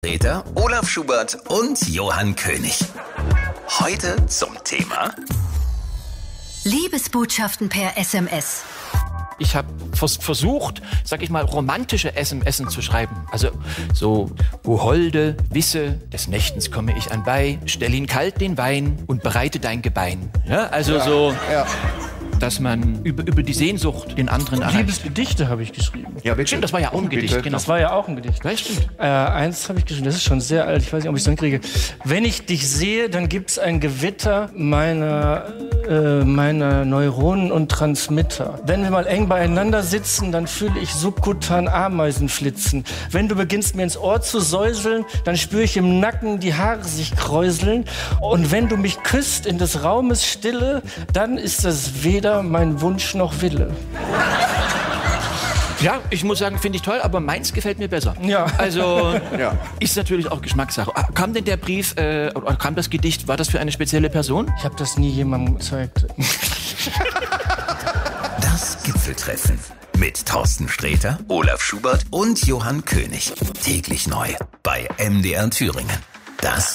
Sträter, Olaf Schubert und Johann König. Heute zum Thema Liebesbotschaften per SMS. Ich habe versucht, sag ich mal, romantische SMS zu schreiben. Also so, o Holde, wisse, des Nächtens komme ich anbei, stell ihn kalt den Wein und bereite dein Gebein. Ja, also dass man über die Sehnsucht den anderen erreicht. Liebesgedichte habe ich geschrieben. Ja, stimmt, das war ja auch ein Gedicht. Genau. Das war ja auch ein Gedicht. Ja, stimmt. Eins habe ich geschrieben, das ist schon sehr alt, ich weiß nicht, ob ich es dann kriege. Wenn ich dich sehe, dann gibt's ein Gewitter meiner Neuronen und Transmitter. Wenn wir mal eng beieinander sitzen, dann fühle ich subkutan Ameisen flitzen. Wenn du beginnst mir ins Ohr zu säuseln, dann spüre ich im Nacken die Haare sich kräuseln. Und wenn du mich küsst in des Raumes Stille, dann ist das weder mein Wunsch noch Wille. Ja, ich muss sagen, finde ich toll, aber meins gefällt mir besser. Ja. Also ist natürlich auch Geschmackssache. Kam denn der Brief, oder kam das Gedicht, war das für eine spezielle Person? Ich habe das nie jemandem gezeigt. Das Gipfeltreffen mit Thorsten Sträter, Olaf Schubert und Johann König. Täglich neu bei MDR Thüringen. Das